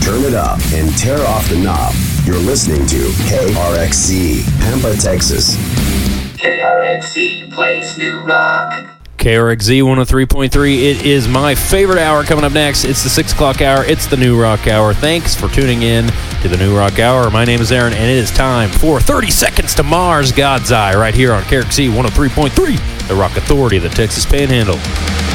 turn it up, and tear off the knob. You're listening to KRXC, Pampa, Texas. KRXC plays new rock. KRXZ 103.3. It is my favorite hour coming up next. It's the 6 o'clock hour. It's the New Rock Hour. Thanks for tuning in to the New Rock Hour. My name is Aaron, and it is time for 30 Seconds to Mars, God's Eye, right here on KRXZ 103.3, the Rock Authority of the Texas Panhandle.